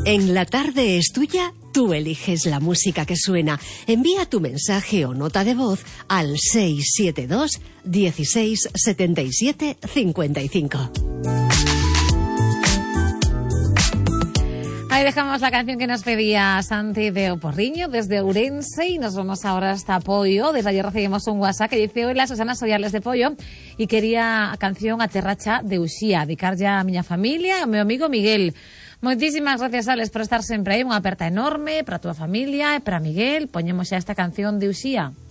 En La Tarde es Tuya, tú eliges la música que suena. Envía tu mensaje o nota de voz al 672 16 77 55. Ahí dejamos la canción que nos pedía Santi de Oporriño desde Ourense y nos vamos ahora hasta Poio. Desde ayer recibimos un WhatsApp que dice: hola, Susana Soiales de Poio y quería a canción Aterracha de Uxía, dedicar ya a miña familia e ao meu amigo Miguel. Moitísimas gracias, Alex, por estar sempre aí. Unha aperta enorme para a túa familia e para Miguel. Poñemos xa esta canción de Uxía.